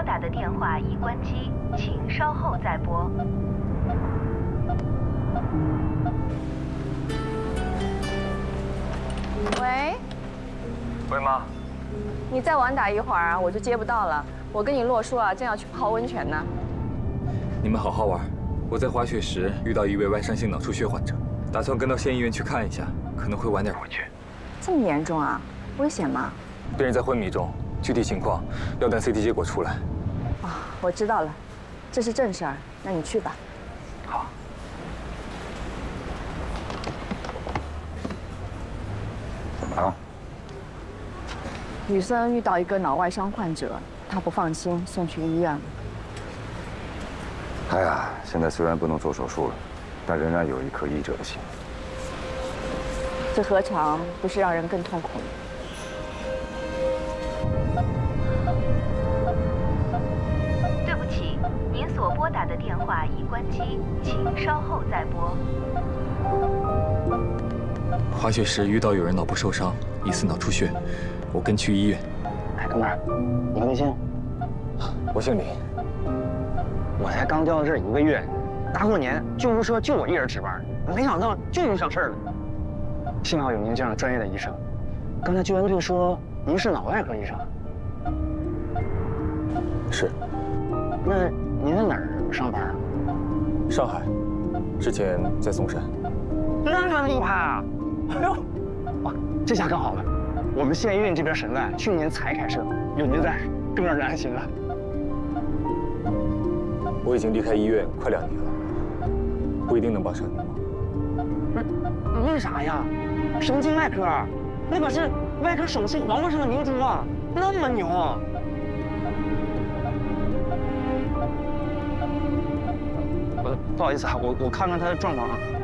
打的电话已关机，请稍后再拨。 喂， 喂，妈， 你再晚打一会儿啊，我就接不到了。我跟你洛叔啊，正要去泡温泉呢。 你们好好玩。我在滑雪时遇到一位外伤性脑出血患者，打算跟到县医院去看一下，可能会晚点回去。 这么严重啊？危险吗？ 病人在昏迷中，具体情况要等 CT 结果出来。 啊，我知道了，这是正事儿，那你去吧。 好。 怎么了？ 雨森遇到一个脑外伤患者，他不放心，送去医院了。 哎呀，现在虽然不能做手术了，但仍然有一颗医者的心。 这何尝不是让人更痛苦呢？ 对不起，您所拨打的电话已关机，请稍后再拨。 滑雪时遇到有人脑部受伤，疑似脑出血，我跟去医院。 哎，哥们儿，你微信？ 我姓李。 我才刚调到这儿1个月，大过年救护车就我一人值班，没想到就遇上事儿了。幸好有您这样专业的医生。刚才救援队说您是脑外科医生。 是。 那您在哪儿上班啊？ 上海，之前在嵩山。 那厉害啊！哎呦，哇，这下更好了，我们县医院这边神案去年才开设，有您在，更让人安心了。 我已经离开医院快2年了，不一定能帮上你忙。 不是，为啥呀？神经外科，那可是外科手术王国上的明珠啊，那么牛啊！不好意思啊，我看看他的状况啊。